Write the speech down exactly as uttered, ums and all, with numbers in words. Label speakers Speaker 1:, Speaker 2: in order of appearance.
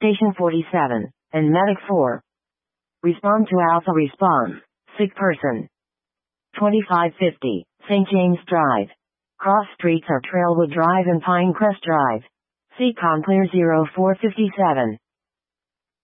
Speaker 1: Station forty-seven, and Medic four. Respond to Alpha response. Sick person. twenty-five fifty, Saint James Drive. Cross streets are Trailwood Drive and Pinecrest Drive. Seacon clear zero four five seven.